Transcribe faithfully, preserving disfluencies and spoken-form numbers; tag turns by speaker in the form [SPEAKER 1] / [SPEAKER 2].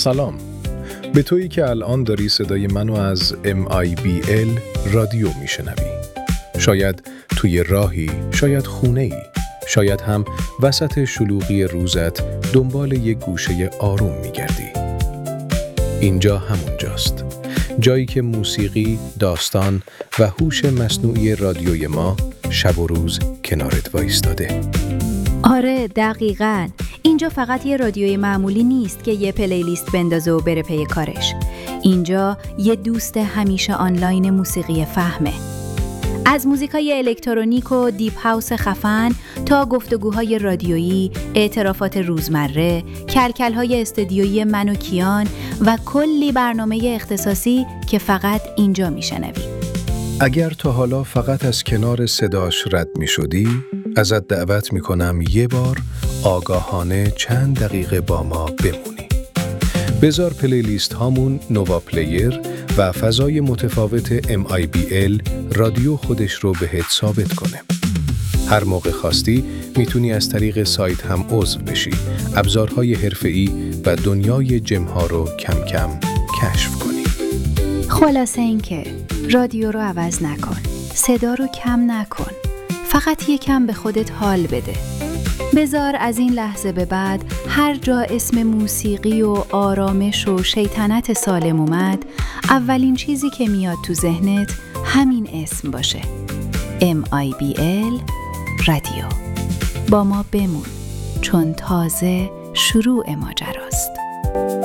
[SPEAKER 1] سلام، به تویی که الان داری صدای منو از ام آی بی ال رادیو میشنوی. شاید توی راهی، شاید خونه‌ای، شاید هم وسط شلوغی روزت دنبال یک گوشه آروم میگردی. اینجا همونجاست، جایی که موسیقی، داستان و هوش مصنوعی رادیوی ما شب و روز کنارت وایستاده.
[SPEAKER 2] آره دقیقاً. اینجا فقط یه رادیوی معمولی نیست که یه پلیلیست بندازه و بره پی کارش. اینجا یه دوست همیشه آنلاین موسیقی فهمه. از موزیکای الکترونیک و دیپ هاوس خفن تا گفتگوهای رادیویی، اعترافات روزمره، کلکل‌های استدیویی من و کیان و کلی برنامه اختصاصی که فقط اینجا میشنوی.
[SPEAKER 1] اگر تا حالا فقط از کنار صداش رد می شدی، ازت دعوت می کنم یه بار آگاهانه چند دقیقه با ما بمونی. بذار پلیلیست هامون نووا پلیر و فضای متفاوت ام آی بی ال رادیو خودش رو بهت ثابت کنه. هر موقع خواستی میتونی از طریق سایت هم عضو بشی، ابزارهای حرفه‌ای و دنیای جمها رو کم کم کشف کنی.
[SPEAKER 2] خلاصه این که رادیو رو عوض نکن، صدا رو کم نکن، فقط یکم به خودت حال بده. بذار از این لحظه به بعد هر جا اسم موسیقی و آرامش و شیطنت سالم اومد، اولین چیزی که میاد تو ذهنت همین اسم باشه. ام آی بی ال رادیو. با ما بمون، چون تازه شروع ماجراست.